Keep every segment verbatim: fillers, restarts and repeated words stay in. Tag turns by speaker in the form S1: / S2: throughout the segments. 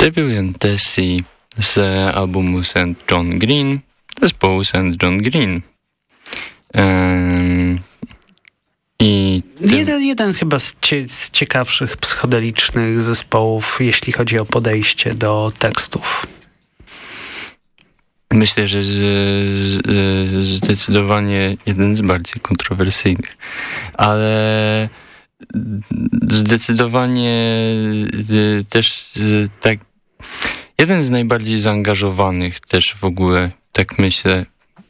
S1: Devil and Tessie z albumu Saint John Green, zespołu Saint John Green. Um, i ten...
S2: jeden, jeden chyba z, cie, z ciekawszych psychodelicznych zespołów, jeśli chodzi o podejście do tekstów.
S1: Myślę, że z, z, zdecydowanie jeden z bardziej kontrowersyjnych, ale zdecydowanie też tak jeden z najbardziej zaangażowanych też w ogóle, tak myślę.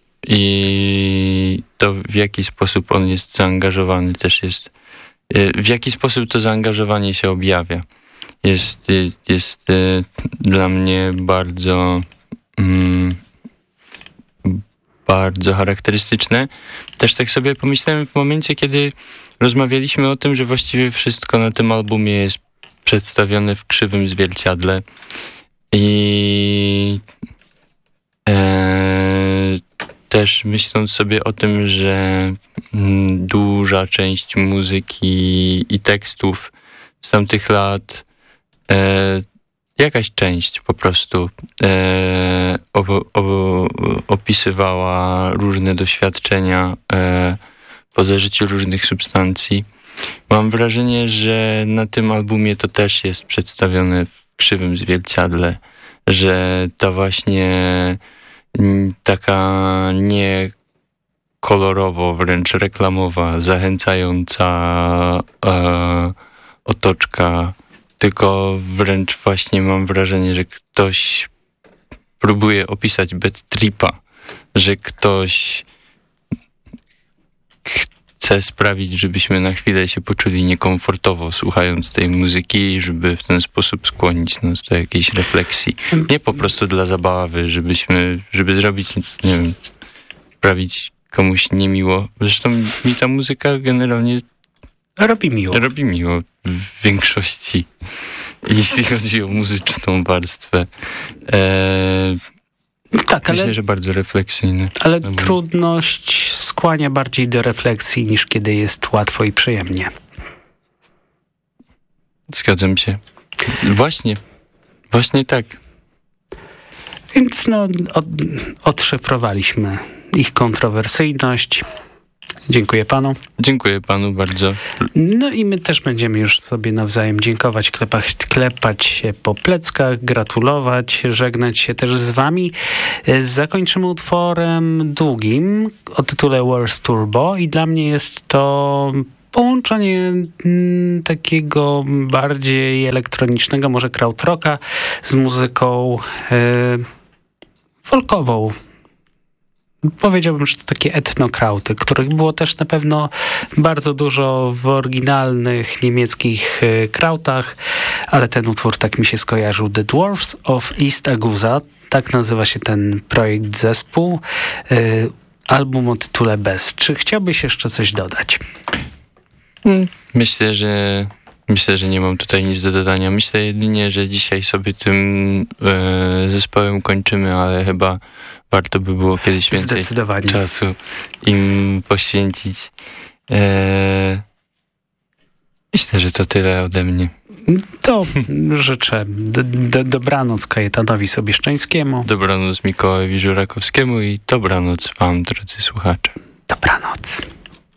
S1: I to w jaki sposób on jest zaangażowany też jest, w jaki sposób to zaangażowanie się objawia. Jest, jest dla mnie bardzo mm, bardzo charakterystyczne. Też tak sobie pomyślałem w momencie, kiedy rozmawialiśmy o tym, że właściwie wszystko na tym albumie jest przedstawione w krzywym zwierciadle i e, też myśląc sobie o tym, że m, duża część muzyki i tekstów z tamtych lat, e, jakaś część po prostu e, o, o, opisywała różne doświadczenia e, po zażyciu różnych substancji. Mam wrażenie, że na tym albumie to też jest przedstawione w krzywym zwierciadle, że ta właśnie taka nie kolorowo, wręcz reklamowa, zachęcająca e, otoczka, tylko wręcz właśnie mam wrażenie, że ktoś próbuje opisać bad tripa, że ktoś chce sprawić, żebyśmy na chwilę się poczuli niekomfortowo słuchając tej muzyki, żeby w ten sposób skłonić nas do jakiejś refleksji. Nie po prostu dla zabawy, żebyśmy, żeby zrobić, nie wiem, sprawić komuś niemiło. Zresztą mi ta muzyka generalnie
S2: robi miło.
S1: Robi miło w większości, jeśli chodzi o muzyczną warstwę. Eee,
S2: tak,
S1: myślę,
S2: ale,
S1: że bardzo refleksyjny.
S2: Ale no, trudność skłania bardziej do refleksji, niż kiedy jest łatwo i przyjemnie.
S1: Zgadzam się. Właśnie. Właśnie tak.
S2: Więc no, od, odszyfrowaliśmy ich kontrowersyjność. Dziękuję panu.
S1: Dziękuję panu bardzo.
S2: No i my też będziemy już sobie nawzajem dziękować, klepać, klepać się po pleckach, gratulować, żegnać się też z wami. Zakończymy utworem długim o tytule Wars Turbo i dla mnie jest to połączenie m, takiego bardziej elektronicznego, może krautrocka z muzyką e, folkową. Powiedziałbym, że to takie etnokrauty, których było też na pewno bardzo dużo w oryginalnych niemieckich y, krautach, ale ten utwór tak mi się skojarzył. The Dwarfs of East Aguza, tak nazywa się ten projekt, zespół. Y, album o tytule Bez. Czy chciałbyś jeszcze coś dodać?
S1: Myślę, że Myślę, że nie mam tutaj nic do dodania. Myślę jedynie, że dzisiaj sobie tym e, zespołem kończymy, ale chyba warto by było kiedyś więcej czasu im poświęcić. E, myślę, że to tyle ode mnie.
S2: To życzę d- d- dobranoc Kajetanowi Sobieszczańskiemu.
S1: Dobranoc Mikołajowi Żurakowskiemu i dobranoc wam, drodzy słuchacze.
S2: Dobranoc.